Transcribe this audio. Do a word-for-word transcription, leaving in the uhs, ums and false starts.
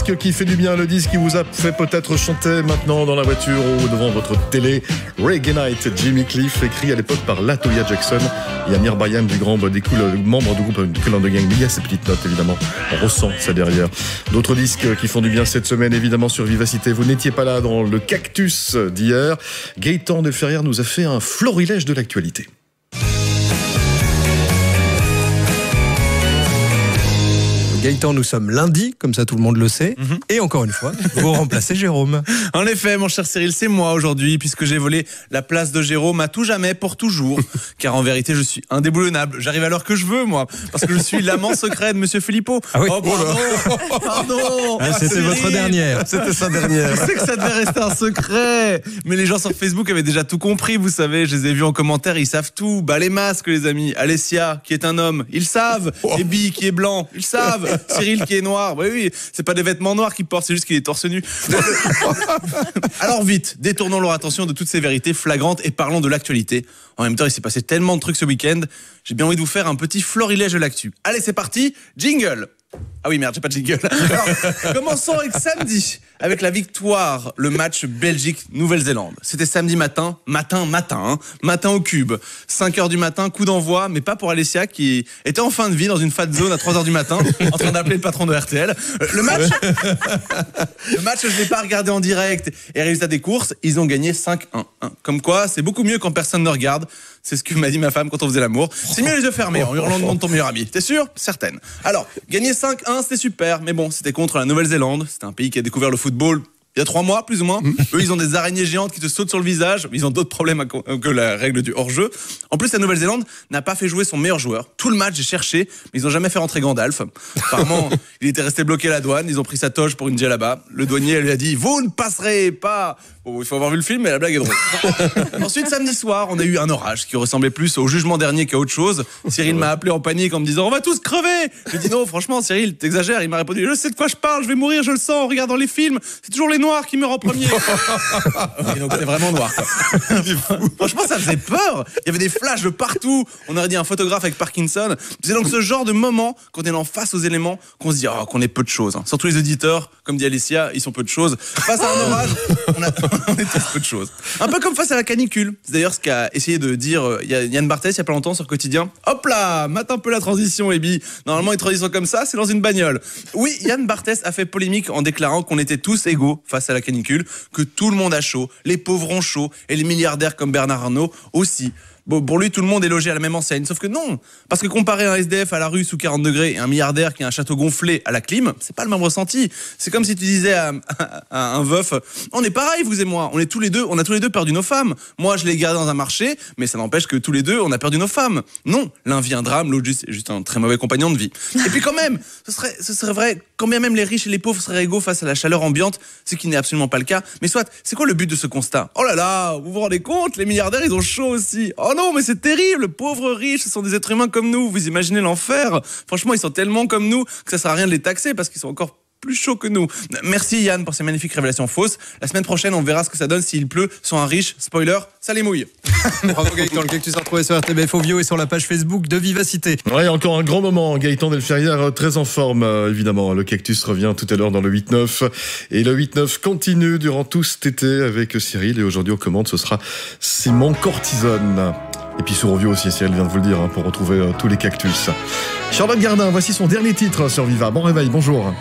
disque qui fait du bien, le disque qui vous a fait peut-être chanter maintenant dans la voiture ou devant votre télé. Reggae Night, Jimmy Cliff, écrit à l'époque par Latoya Jackson et Amir Bayam du grand des cool, membre du groupe Kool and the Gang. Mais il y a ces petites notes évidemment, on ressent ça derrière. D'autres disques qui font du bien cette semaine évidemment sur Vivacité. Vous n'étiez pas là dans le Cactus d'hier. Gaëtan Delferrière nous a fait un florilège de l'actualité. Gaëtan, nous sommes lundi, comme ça tout le monde le sait. Mm-hmm. Et encore une fois, vous remplacez Jérôme. En effet, mon cher Cyril, c'est moi aujourd'hui, puisque j'ai volé la place de Jérôme à tout jamais, pour toujours. Car en vérité, je suis indéboulonnable. J'arrive à l'heure que je veux, moi. Parce que je suis l'amant secret de Monsieur Philippot. Ah oui. Oh, pardon, pardon. Ah, c'était Cyril, votre dernière. C'était sa dernière. Je sais que ça devait rester un secret. Mais les gens sur Facebook avaient déjà tout compris, vous savez. Je les ai vus en commentaire, ils savent tout. Bah, les masques, les amis. Alessia, qui est un homme, ils savent. Oh. Ebi, qui est blanc, ils savent. Cyril qui est noir, oui oui, c'est pas des vêtements noirs qu'il porte, c'est juste qu'il est torse nu. Alors vite, détournons leur attention de toutes ces vérités flagrantes et parlons de l'actualité. En même temps, il s'est passé tellement de trucs ce week-end, j'ai bien envie de vous faire un petit florilège de l'actu. Allez, c'est parti, jingle. Ah oui, merde, j'ai pas de jingle. Alors, commençons avec samedi, avec la victoire, le match Belgique-Nouvelle-Zélande. C'était samedi matin, matin, matin, hein, matin au cube. cinq heures du matin, coup d'envoi, mais pas pour Alessia qui était en fin de vie dans une fat zone à trois heures du matin, en train d'appeler le patron de R T L. Le match, le match, je l'ai pas regardé en direct. Et résultat des courses, ils ont gagné cinq un. Comme quoi, c'est beaucoup mieux quand personne ne regarde. C'est ce que m'a dit ma femme quand on faisait l'amour. C'est mieux les yeux fermés, en hurlant le nom de ton meilleur ami. T'es sûr ? Certaine. Alors, gagner cinq un, c'était super. Mais bon, c'était contre la Nouvelle-Zélande. C'était un pays qui a découvert le football il y a trois mois, plus ou moins. Mmh. Eux, ils ont des araignées géantes qui te sautent sur le visage. Ils ont d'autres problèmes que la règle du hors-jeu. En plus, la Nouvelle-Zélande n'a pas fait jouer son meilleur joueur. Tout le match, j'ai cherché, mais ils ont jamais fait rentrer Gandalf. Apparemment, il était resté bloqué à la douane. Ils ont pris sa toge pour une djellaba. Le douanier lui a dit « Vous ne passerez pas !» Bon, il faut avoir vu le film, mais la blague est drôle. Ensuite, samedi soir, on a eu un orage qui ressemblait plus au jugement dernier qu'à autre chose. Cyril m'a appelé en panique en me disant « On va tous crever !» J'ai dit « Non, franchement, Cyril, t'exagères. » Il m'a répondu « Je sais de quoi je parle, je vais mourir, je le sens en regardant les films. C'est toujours les noirs qui meurent en premier. » Okay, donc c'est vraiment noir. Franchement, ça faisait peur. Il y avait des flashs de partout. On aurait dit un photographe avec Parkinson. C'est donc ce genre de moment, quand on est en face aux éléments, qu'on se dit oh, qu'on est peu de choses. Hein. Surtout les auditeurs, comme dit Alessia, ils sont peu de choses. Face à un orage, on a... on est tous peu de choses. Un peu comme face à la canicule. C'est d'ailleurs ce qu'a essayé de dire euh, Yann Barthès il y a pas longtemps sur Quotidien. Hop là, mate un peu la transition, Ebi. Normalement, une transition comme ça, c'est dans une bagnole. Oui, Yann Barthès a fait polémique en déclarant qu'on était tous égaux face à la canicule, que tout le monde a chaud, les pauvres ont chaud, et les milliardaires comme Bernard Arnault aussi. Bon, pour lui, tout le monde est logé à la même enseigne. Sauf que non, parce que comparer un S D F à la rue sous quarante degrés et un milliardaire qui a un château gonflé à la clim, c'est pas le même ressenti. C'est comme si tu disais à, à, à un veuf, on est pareil, vous et moi. On est tous les deux, on a tous les deux perdu nos femmes. Moi, je l'ai gardé dans un marché, mais ça n'empêche que tous les deux, on a perdu nos femmes. Non, l'un vit un drame, l'autre juste, juste un très mauvais compagnon de vie. Et puis quand même, ce serait, ce serait vrai, quand bien même les riches et les pauvres seraient égaux face à la chaleur ambiante, ce qui n'est absolument pas le cas. Mais soit, c'est quoi le but de ce constat ? Oh là là, vous vous rendez compte, les milliardaires, ils ont chaud aussi. Oh non, mais c'est terrible, pauvres riches, ce sont des êtres humains comme nous, vous imaginez l'enfer. Franchement, ils sont tellement comme nous que ça sert à rien de les taxer parce qu'ils sont encore plus chauds que nous. Merci Yann pour ces magnifiques révélations fausses. La semaine prochaine, on verra ce que ça donne s'il pleut sur un riche. Spoiler, ça les mouille. Bravo Gaëtan, le Cactus a retrouvé sur R T B F Ovio et sur la page Facebook de Vivacité. Ouais, encore un grand moment. Gaëtan Delferrière, très en forme, euh, évidemment. Le Cactus revient tout à l'heure dans le huit neuf. Et le huit neuf continue durant tout cet été avec Cyril. Et aujourd'hui, aux commandes, ce sera Simon Cortisone. Et puis sur Ovio aussi, Cyril vient de vous le dire, hein, pour retrouver euh, tous les Cactus. Charlotte Gardin, voici son dernier titre sur Viva. Bon réveil, bonjour.